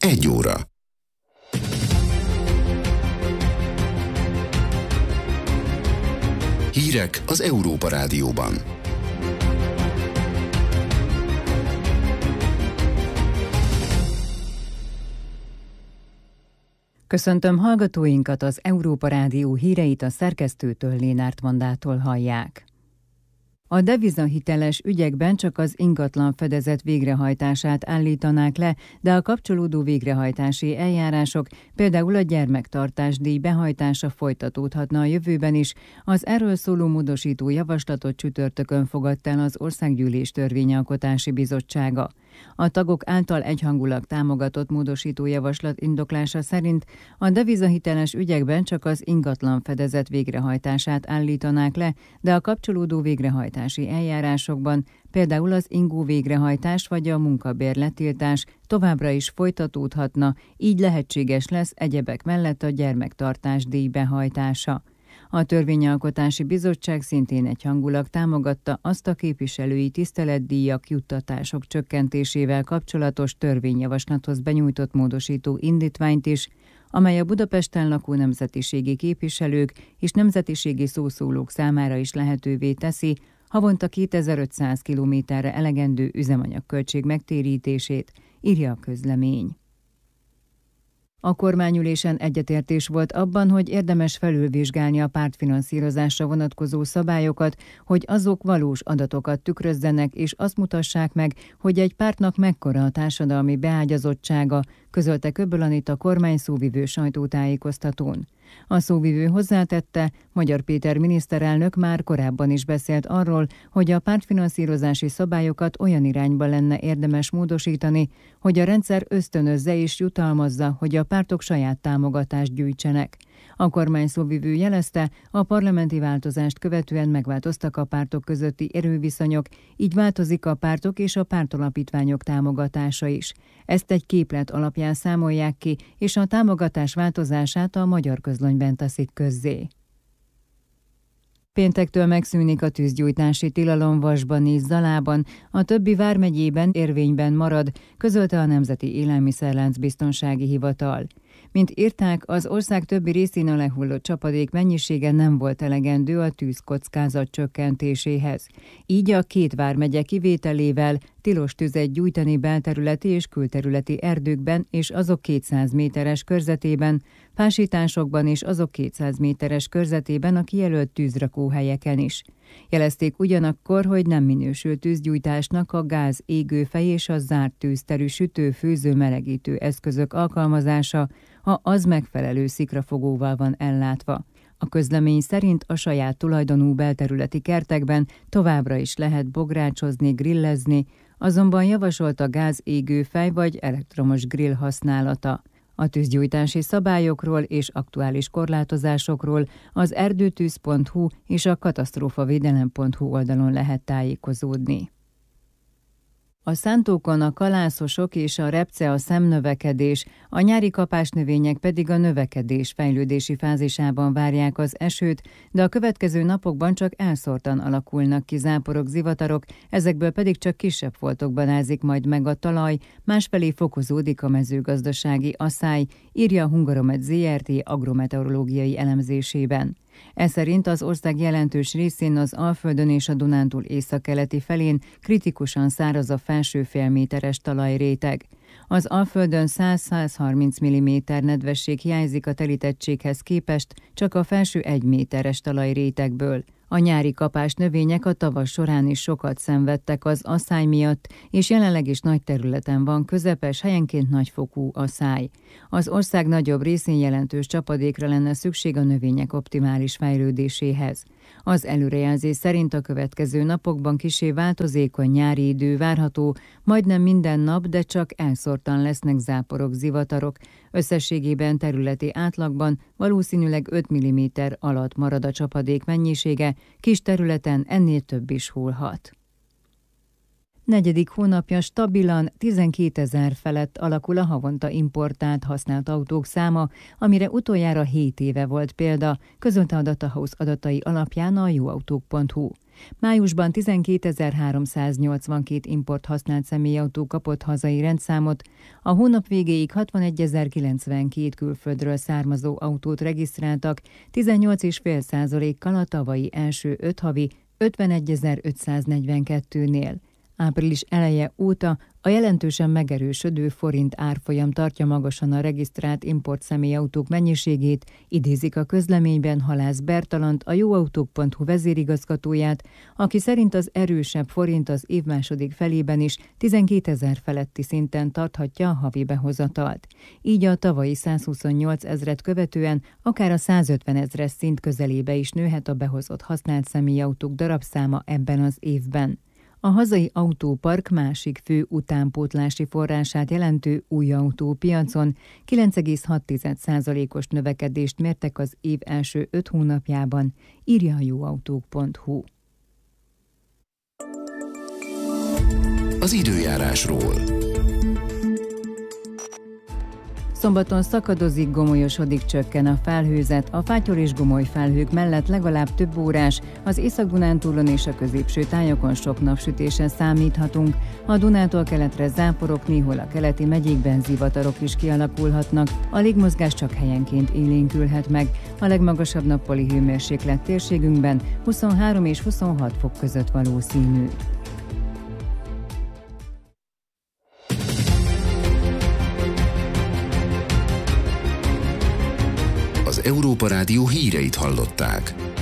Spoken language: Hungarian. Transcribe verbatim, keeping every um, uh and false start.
Egy óra. Hírek az Európa Rádióban. Köszöntöm hallgatóinkat, az Európa Rádió híreit a szerkesztőtől, Lénárt Vandától hallják. A devizahiteles ügyekben csak az ingatlan fedezet végrehajtását állítanák le, de a kapcsolódó végrehajtási eljárások, például a gyermektartásdíj behajtása folytatódhatna a jövőben is. Az erről szóló módosító javaslatot csütörtökön fogadta el az Országgyűlés Törvényalkotási Bizottsága. A tagok által egyhangulag támogatott módosító javaslat indoklása szerint a devizahiteles ügyekben csak az ingatlan fedezet végrehajtását állítanák le, de a kapcsolódó végrehajtási eljárásokban, például az ingó végrehajtás vagy a munkabérletiltás továbbra is folytatódhatna, így lehetséges lesz egyebek mellett a gyermektartásdíj behajtása. A Törvényalkotási Bizottság szintén egyhangulag támogatta azt a képviselői tiszteletdíjak, juttatások csökkentésével kapcsolatos törvényjavaslathoz benyújtott módosító indítványt is, amely a Budapesten lakó nemzetiségi képviselők és nemzetiségi szószólók számára is lehetővé teszi havonta kétezer-ötszáz kilométerre elegendő üzemanyagköltség megtérítését, írja a közlemény. A kormányülésen egyetértés volt abban, hogy érdemes felülvizsgálni a pártfinanszírozásra vonatkozó szabályokat, hogy azok valós adatokat tükrözzenek és azt mutassák meg, hogy egy pártnak mekkora a társadalmi beágyazottsága, közölte Köbbel Anita kormányszóvivő sajtótájékoztatón. A szóvivő hozzátette, Magyar Péter miniszterelnök már korábban is beszélt arról, hogy a pártfinanszírozási szabályokat olyan irányba lenne érdemes módosítani, hogy a rendszer ösztönözze és jutalmazza, hogy a pártok saját támogatást gyűjtsenek. A kormányszóvivő jelezte, a parlamenti változást követően megváltoztak a pártok közötti erőviszonyok, így változik a pártok és a pártalapítványok támogatása is. Ezt egy képlet alapján számolják ki, és a támogatás változását a Magyar Közlönyben teszik közzé. Péntektől megszűnik a tűzgyújtási tilalom Vasban és Zalában, a többi vármegyében érvényben marad, közölte a Nemzeti Élelmiszerlánc Biztonsági Hivatal. Mint írták, az ország többi részén a lehullott csapadék mennyisége nem volt elegendő a tűzkockázat csökkentéséhez. Így a két vármegye kivételével tilos tüzet gyújtani belterületi és külterületi erdőkben és azok kétszáz méteres körzetében, fásításokban és azok kétszáz méteres körzetében a kijelölt tűzrakóhelyeken is. Jelezték ugyanakkor, hogy nem minősül tűzgyújtásnak a gáz, égőfej és a zárt tűzterű sütő-főző melegítő eszközök alkalmazása, ha az megfelelő szikrafogóval van ellátva. A közlemény szerint a saját tulajdonú belterületi kertekben továbbra is lehet bográcsozni, grillezni, azonban javasolt a gáz, égőfej vagy elektromos grill használata. A tűzgyújtási szabályokról és aktuális korlátozásokról az erdőtűz pont hu és a katasztrófavédelem pont hu oldalon lehet tájékozódni. A szántókon a kalászosok és a repce a szemnövekedés, a nyári kapásnövények pedig a növekedés fejlődési fázisában várják az esőt, de a következő napokban csak elszórtan alakulnak ki záporok, zivatarok, ezekből pedig csak kisebb foltokban ázik majd meg a talaj, másfelé fokozódik a mezőgazdasági asszály, írja a Hungaromet zé er té agrometeorológiai elemzésében. Ez szerint az ország jelentős részén az Alföldön és a Dunántúl északkeleti felén kritikusan száraz a felső félméteres talajréteg. Az Alföldön száz-százharminc milliméter nedvesség hiányzik a telítettséghez képest csak a felső egy méteres talajrétegből. A nyári kapás növények a tavasz során is sokat szenvedtek az asszály miatt, és jelenleg is nagy területen van közepes, helyenként nagyfokú asszály. Az ország nagyobb részén jelentős csapadékra lenne szükség a növények optimális fejlődéséhez. Az előrejelzés szerint a következő napokban kissé változékony nyári idő várható, majdnem minden nap, de csak elszórtan lesznek záporok, zivatarok. Összességében területi átlagban valószínűleg öt milliméter alatt marad a csapadék mennyisége, kis területen ennél több is hullhat. Negyedik hónapja stabilan tizenkétezer felett alakul a havonta importált használt autók száma, amire utoljára hét éve volt példa, közölte a Datahouse adatai alapján a jóautók pont hu. Májusban tizenkétezer-háromszáznyolcvankét import használt személyautó kapott hazai rendszámot, a hónap végéig hatvanegyezer-kilencvenkét külföldről származó autót regisztráltak, tizennyolc egész öt százalékkal a tavalyi első öt havi ötvenegyezer-ötszáznegyvenkettőnél. Április eleje óta a jelentősen megerősödő forint árfolyam tartja magasan a regisztrált import személyautók mennyiségét, idézik a közleményben Halász Bertalant, a jóautók pont hu vezérigazgatóját, aki szerint az erősebb forint az év második felében is tizenkétezer feletti szinten tarthatja a havi behozatalt. Így a tavalyi százhuszonnyolc ezret követően akár a százötven ezres szint közelébe is nőhet a behozott használt személyautók darabszáma ebben az évben. A hazai autópark másik fő utánpótlási forrását jelentő új autópiacon kilenc egész hat százalékos növekedést mértek az év első öt hónapjában, írja a jóautók pont hu. Az időjárásról. Szombaton szakadozik, gomolyosodik, csökken a felhőzet, a fátyol és gomoly felhők mellett legalább több órás, az Észak-Dunántúlon és a középső tájakon sok napsütésre számíthatunk, a Dunától keletre záporok, néhol a keleti megyékben zivatarok is kialakulhatnak, a légmozgás csak helyenként élénkülhet meg, a legmagasabb nappali hőmérséklet térségünkben huszonhárom és huszonhat fok között valószínű. Az Európa Rádió híreit hallották.